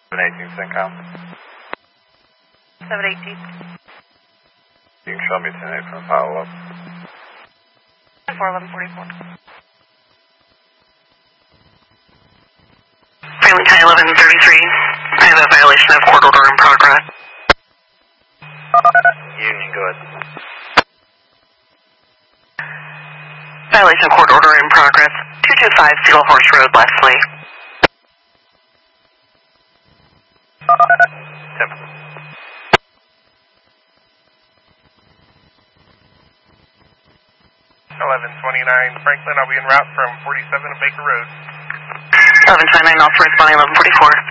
718 CENTCOM. 718. You can show me 10-8 for a follow-up. 41144. Family Tie 1133. I have a violation of court order in progress. Union, go ahead. Violation of court order in progress. 225 Steel Horse Road, Leslie. 1129 Franklin, I'll be en route from 47 Baker Road. 1129, also responding 1144.